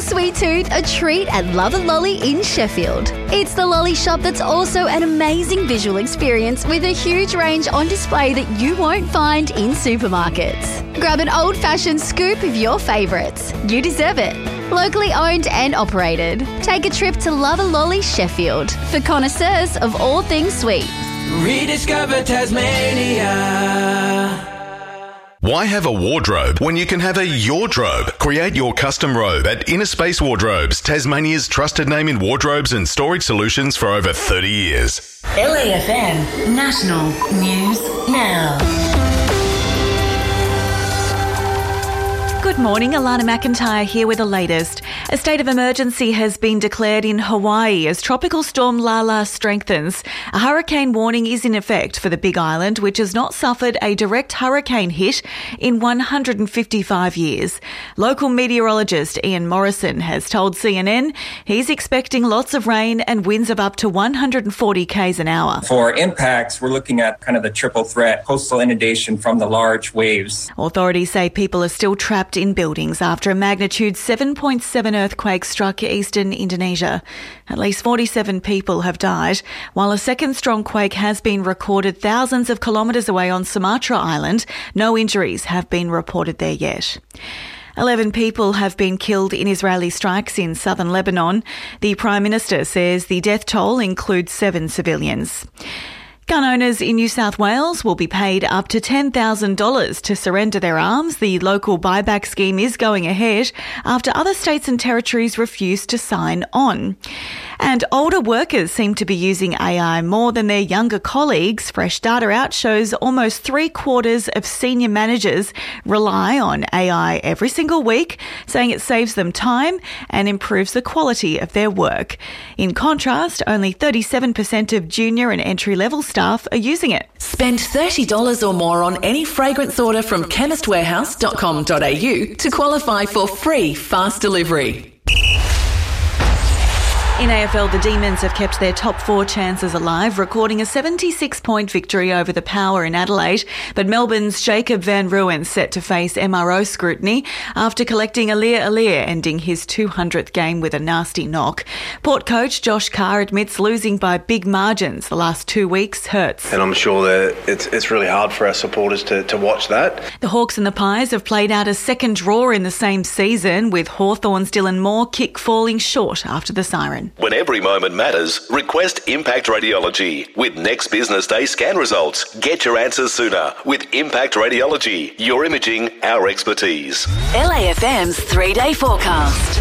sweet tooth a treat at Love a Lolly in Sheffield. It's the lolly shop that's also an amazing visual experience with a huge range on display that you won't find in supermarkets. Grab an old-fashioned scoop of your favourites. You deserve it. Locally owned and operated. Take a trip to Love a Lolly Sheffield for connoisseurs of all things sweet. Rediscover Tasmania. Why have a wardrobe when you can have a Yordrobe? Create your custom robe at Inner Space Wardrobes, Tasmania's trusted name in wardrobes and storage solutions for over 30 years. LAFM National News Now. Good morning, Alana McIntyre here with the latest. A state of emergency has been declared in Hawaii as Tropical Storm Lala strengthens. A hurricane warning is in effect for the Big Island, which has not suffered a direct hurricane hit in 155 years. Local meteorologist Ian Morrison has told CNN he's expecting lots of rain and winds of up to 140 k's an hour. For impacts, we're looking at kind of the triple threat, coastal inundation from the large waves. Authorities say people are still trapped in buildings after a magnitude 7.7 earthquake struck eastern Indonesia. At least 47 people have died, while a second strong quake has been recorded thousands of kilometres away on Sumatra Island. No injuries have been reported there yet. 11 people have been killed in Israeli strikes in southern Lebanon. The Prime Minister says the death toll includes 7 civilians. Gun owners in New South Wales will be paid up to $10,000 to surrender their arms. The local buyback scheme is going ahead after other states and territories refuse to sign on. And older workers seem to be using AI more than their younger colleagues. Fresh data out shows almost 3/4 of senior managers rely on AI every single week, saying it saves them time and improves the quality of their work. In contrast, only 37% of junior and entry-level staff are using it. Spend $30 or more on any fragrance order from chemistwarehouse.com.au to qualify for free fast delivery. In AFL, the Demons have kept their top 4 chances alive, recording a 76-point victory over the Power in Adelaide. But Melbourne's Jacob van Rooyen set to face MRO scrutiny after collecting Aliir ending his 200th game with a nasty knock. Port coach Josh Carr admits losing by big margins the last 2 weeks hurts. And I'm sure that it's really hard for our supporters to watch that. The Hawks and the Pies have played out a second draw in the same season, with Hawthorn's Dylan Moore kick falling short after the siren. When every moment matters, request Impact Radiology. With next business day scan results, get your answers sooner with Impact Radiology. Your imaging, our expertise. LAFM's 3-day forecast.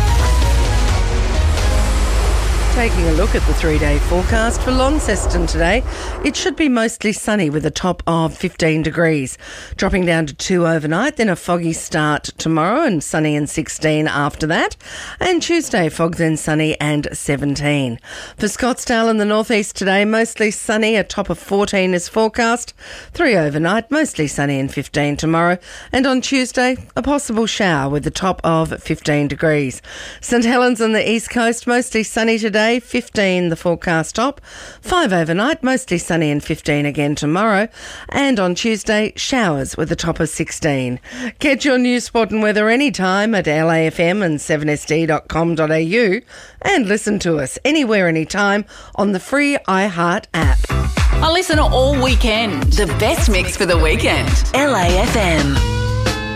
Taking a look at the 3-day forecast for Launceston today, it should be mostly sunny with a top of 15 degrees, dropping down to 2 overnight, then a foggy start tomorrow and sunny and 16 after that, and Tuesday fog then sunny and 17. For Scottsdale in the northeast today, mostly sunny, a top of 14 is forecast, 3 overnight, mostly sunny and 15 tomorrow, and on Tuesday a possible shower with a top of 15 degrees. St Helens on the east coast, mostly sunny today, 15 the forecast top, 5 overnight, mostly sunny and 15 again tomorrow, and on Tuesday showers with a top of 16. Get your news, sport and weather anytime at LAFM and 7sd.com.au and listen to us anywhere anytime on the free iHeart app. I listen all weekend. The best mix for the weekend. LAFM.